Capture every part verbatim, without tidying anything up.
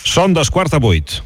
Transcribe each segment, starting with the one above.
Són dos quarts de vuit.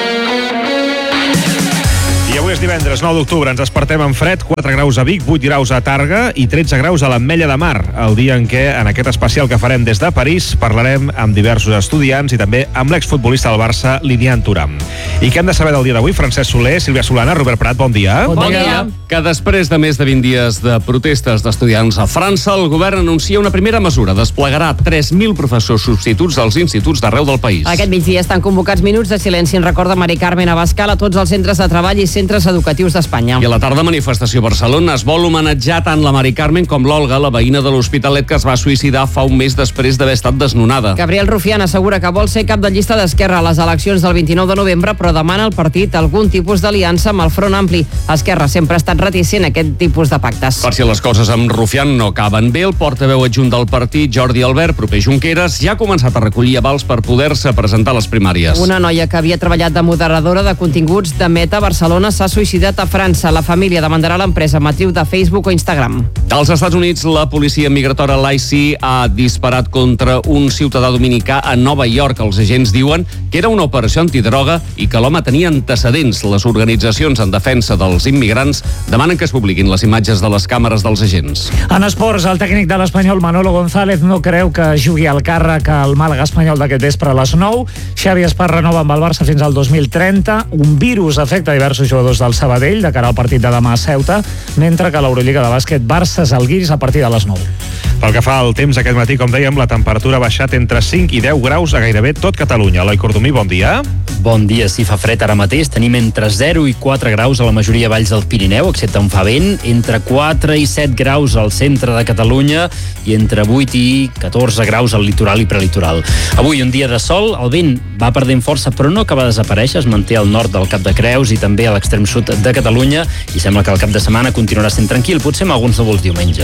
I avui és divendres, nou d'octubre, ens despertem amb fred, quatre graus a Vic, vuit graus a Tàrrega i tretze graus a l'Ametlla de Mar, el dia en què, en aquest especial que farem des de París, parlarem amb diversos estudiants i també amb l'exfutbolista del Barça, Lilian Thuram. I què hem de saber del dia d'avui? Francesc Soler, Sílvia Solana, Robert Prat, bon dia. Bon, bon dia. dia. Que després de més de vint dies de protestes d'estudiants a França, el govern anuncia una primera mesura. Desplegarà tres mil professors substituts dels instituts d'arreu del país. Aquest migdia estan convocats minuts de silenci en record de Mari Carmen Abascal a tots els centres de treball i centres educatius d'Espanya. I a la tarda, manifestació a Barcelona. Es vol homenatjar tant la Mari Carmen com l'Olga, la veïna de l'Hospitalet que es va suïcidar fa un mes després d'haver estat desnonada. Gabriel Rufián assegura que vol ser cap de llista d'Esquerra a les eleccions del vint-i-nou de novembre, però demana al partit algun tipus d'aliança amb el Front Ampli. Esquerra sempre ha estat reticent a aquest tipus de pactes. Per si les coses amb Rufián no acaben bé, el portaveu adjunt del partit, Jordi Albert, proper Junqueras, ja ha començat a recollir avals per poder-se presentar a les primàries. Una noia que havia treballat de moderadora de continguts de Meta a Barcelona s'ha suïcidat a França. La família demandarà l'empresa matriu de Facebook o Instagram. Als Estats Units, la policia migratòria l'I C ha disparat contra un ciutadà dominicà a Nova York. Els agents diuen que era una operació antidroga i que l'home tenia antecedents. Les organitzacions en defensa dels immigrants demanen que es publiquin les imatges de les càmeres dels agents. En esports, el tècnic de l'Espanyol, Manolo González, no creu que jugui al càrrec al Màlaga espanyol d'aquest vespre a les nou. Xavi Espar renova amb el Barça fins al dos mil trenta. Un virus afecta diversos jugadors del Sabadell de cara al partit de demà a Ceuta, mentre que l'Eurolliga de bàsquet Barça-Zalgiris a partir de les nou. Pel que fa al temps, aquest matí, com dèiem, la temperatura ha baixat entre cinc i deu graus a gairebé tot Catalunya. Eloi Cordomí, bon dia. Bon dia, sí, fa fred ara mateix. Tenim entre zero i quatre graus a la majoria de valls del Pirineu, excepte on fa vent, entre quatre i set graus al centre de Catalunya i entre vuit i catorze graus al litoral i prelitoral. Avui un dia de sol, el vent va perdent força però no acaba de desaparèixer, es manté al nord del Cap de Creus i també a l'extrem sud de Catalunya i sembla que el cap de setmana continuarà sent tranquil, potser amb alguns núvols diumenge.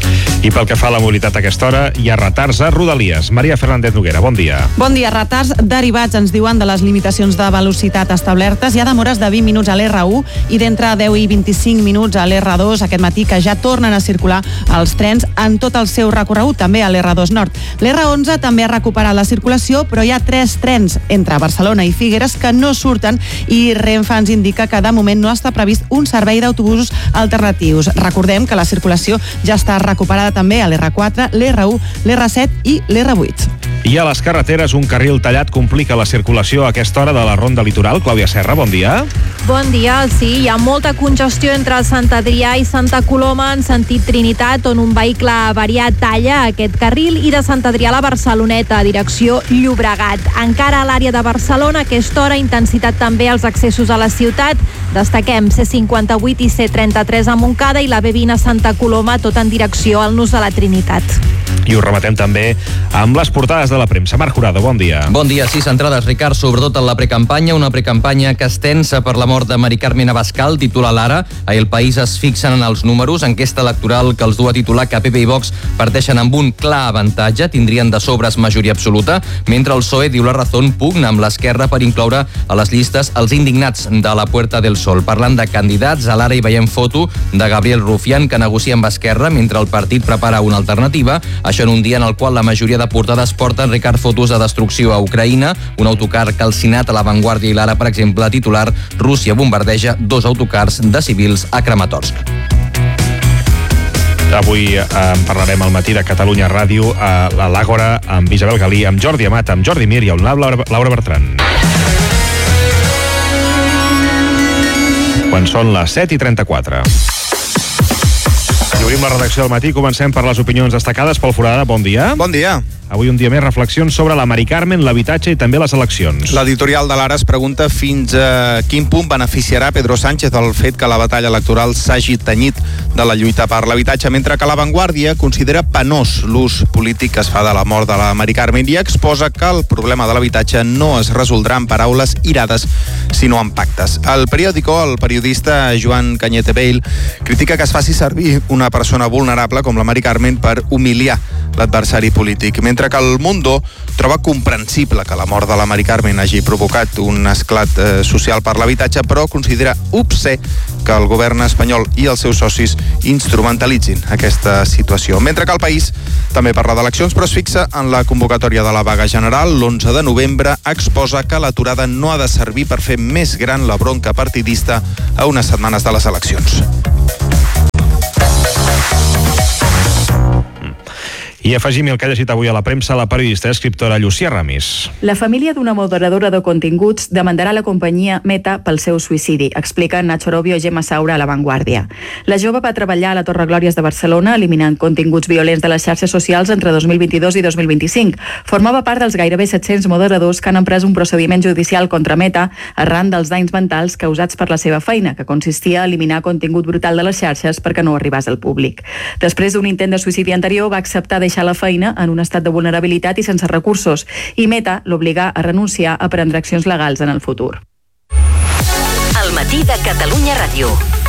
I pel que fa a la mobilitat a aquesta hora, hi ha retards a Rodalies. Maria Fernández Noguera, bon dia. Bon dia. Retards derivats, ens diuen, de les limitacions de velocitat establertes. Hi ha demores de vint minuts a l'R u i d'entre deu i vint-i-cinc minuts a l'R dos aquest matí, que ja tornen a circular els trens en tot el seu recorregut, també a l'R dos Nord. L'R onze també ha recuperat la circulació, però hi ha tres trens entre Barcelona i Figueres que no surten i Renfe ens indica que de moment no està previst un servei d'autobusos alternatius. Recordem que la circulació ja està recuperada també a l'R quatre, l'R u, l'R set i l'R vuit. I a les carreteres, un carril tallat complica la circulació a aquesta hora de la Ronda Litoral. Clàudia Serra, bon dia. Bon dia, sí, hi ha molta congestió entre Sant Adrià i Santa Coloma en sentit Trinitat, on un vehicle variat talla aquest carril, i de Sant Adrià a la Barceloneta, direcció Llobregat. Encara a l'àrea de Barcelona, a aquesta hora, intensitat també als accessos a la ciutat. Destaquem C cinquanta-vuit i C trenta-tres a Montcada i la B vint a Santa Coloma, tot en direcció al Nus de la Trinitat. I ho rematem també amb les portades de la premsa. Marc Jurado, bon dia. Bon dia, sí, centrades, Ricard, sobretot en la precampanya, una precampanya que es tensa per la mort de Mari Carmen Abascal, titula l'Ara. A El País es fixen en els números, enquesta electoral que els du a titular que P P i Vox parteixen amb un clar avantatge, tindrien de sobres majoria absoluta, mentre el P S O E, diu la Razón, pugna amb l'Esquerra per incloure a les llistes els indignats de la Puerta del Sol. Parlant de candidats, a l'Ara hi veiem foto de Gabriel Rufián, que negocia amb Esquerra mentre el partit prepara una alternativa. Això en un dia en el qual la majoria de portades porten, Ricard, fotos de destrucció a Ucraïna, un autocar calcinat a La Vanguardia i l'Ara, per exemple, titular: Rússia bombardeja dos autocars de civils a Kramatorsk. Avui eh, parlarem al matí de Catalunya Ràdio a l'Àgora amb Isabel Galí, amb Jordi Amat, amb Jordi Mir i amb Laura, Laura Bertran. Quan són les set i trenta-quatre. I obrim la redacció del matí. Comencem per les opinions destacades. Pol Forada, bon dia. Bon dia. Avui un dia més reflexions sobre la Mari Carmen, l'habitatge i també les eleccions. L'editorial de l'Ara es pregunta fins a quin punt beneficiarà Pedro Sánchez el fet que la batalla electoral s'hagi tenyit de la lluita per l'habitatge, mentre que La Vanguardia considera penós l'ús polític que es fa de la mort de la Mari Carmen i exposa que el problema de l'habitatge no es resoldrà amb paraules irades, sinó amb pactes. El periòdico, el periodista Joan Cañete Bale, critica que es faci servir una persona vulnerable com la Mari Carmen per humiliar l'adversari polític, mentre que el Mundo troba comprensible que la mort de la Mari Carmen hagi provocat un esclat eh, social per l'habitatge, però considera obscè que el govern espanyol i els seus socis instrumentalitzin aquesta situació. Mentre que el País també parla d'eleccions, però es fixa en la convocatòria de la vaga general. L'onze de novembre exposa que l'aturada no ha de servir per fer més gran la bronca partidista a unes setmanes de les eleccions. I afegim el que ha llegit avui a la premsa la periodista i escriptora Llucia Ramis. La família d'una moderadora de continguts demandarà la companyia Meta pel seu suïcidi, explica Nacho Robio i Gemma Saura a La Vanguardia. La jove va treballar a la Torre Glòries de Barcelona eliminant continguts violents de les xarxes socials entre dos mil vint-i-dos i dos mil vint-i-cinc. Formava part dels gairebé set-cents moderadors que han emprès un procediment judicial contra Meta arran dels danys mentals causats per la seva feina, que consistia a eliminar contingut brutal de les xarxes perquè no arribés al públic. Després d'un intent de suïcidi anterior, va acceptar deixar la feina en un estat de vulnerabilitat i sense recursos, i Meta l'obligà a renunciar a prendre accions legals en el futur. El matí de Catalunya Ràdio.